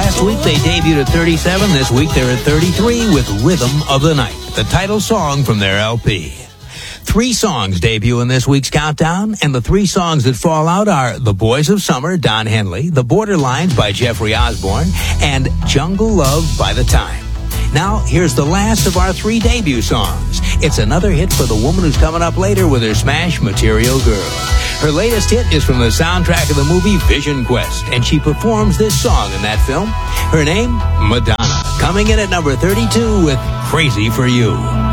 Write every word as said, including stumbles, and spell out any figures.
Last week they debuted at thirty-seven. This week they're at thirty-three with Rhythm of the Night, the title song from their L P. Three songs debut in this week's countdown, and the three songs that fall out are The Boys of Summer, Don Henley, The Borderlines by Jeffrey Osborne, and Jungle Love by The Time. Now, here's the last of our three debut songs. It's another hit for the woman who's coming up later with her smash Material Girl. Her latest hit is from the soundtrack of the movie Vision Quest, and she performs this song in that film. Her name, Madonna, coming in at number thirty-two with Crazy for You.